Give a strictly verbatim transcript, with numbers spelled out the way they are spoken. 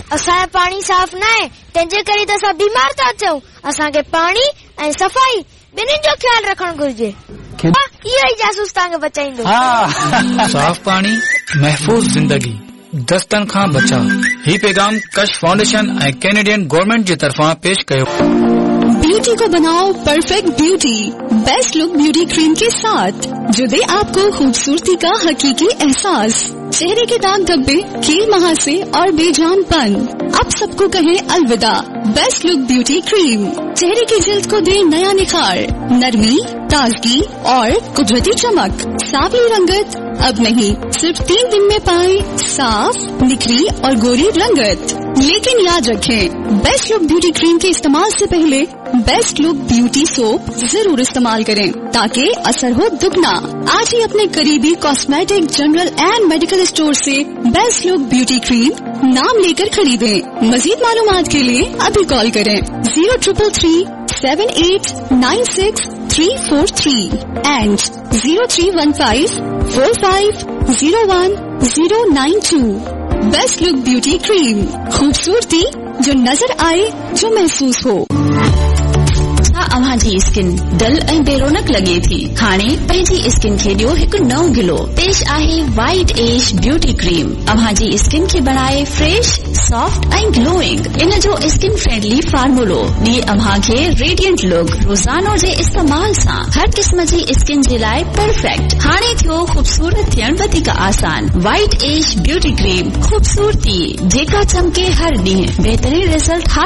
असांजो पाणी साफ़ न आहे, तंहिंजे करे त असां बीमार था थियूं। असांखे पाणी ऐं सफ़ाई ॿिन्हिनि जो ख्याल रखणु घुर्जे। इहो ई जासूस तव्हांखे बचाईंदो। साफ़ पाणी, महफ़ूज़ जिंदगी, दस्तन खां बचाव। ही पैगाम कश फाउंडेशन ऐं कैनेडियन गवर्नमेंट जे तरफां पेश कयो। ब्यूटी को बनाओ perfect beauty best look beauty cream के साथ, जो दे आपको खूबसूरती का हकीकी एहसास। चेहरे के दाग धब्बे, कील महासे और बेजानपन, अब सबको कहे अलविदा। बेस्ट लुक ब्यूटी क्रीम चेहरे की जल्द को दे नया निखार, नरमी, ताजगी और कुदरती चमक। सावली रंगत अब नहीं, सिर्फ तीन दिन में पाए साफ, निखरी और गोरी रंगत। लेकिन याद रखें, बेस्ट लुक ब्यूटी क्रीम के इस्तेमाल से पहले बेस्ट लुक ब्यूटी सोप जरूर इस्तेमाल करें, ताकि असर हो दुगना। आज ही अपने करीबी cosmetic, general and medical store से बेस्ट लुक ब्यूटी क्रीम नाम लेकर खरीदें। मजीद मालूमात के लिए अभी कॉल करें zero triple three seven eight nine six three four three and zero three one five four five zero one zero nine to. Best look beauty cream, खूबसूरती जो नजर आए, जो महसूस हो। अव्हां जी स्किन डल ऐं बेरोनक लगे थी, हाणे पंहिंजी स्किन खे ॾियो हिकु नओं गिलो। पेश आहे वाइट एज ब्यूटी क्रीम। अव्हां जी स्किन खे बनाए फ्रेश, सॉफ्ट ऐं ग्लोइंग। इन जो स्किन फ्रेंडली फार्मूलो ॾिए अव्हां खे रेडियंट लुक। रोज़ानो जे इस्तेमाल सां हर क़िस्म जी स्किन जे लाइ परफेक्ट। हाणे थियो खूबसूरत थियण वधीक आसान। वाइट एज ब्यूटी क्रीम, खूबसूरती जेका चमके हर ॾींहुं। बहितरीन रिज़ल्ट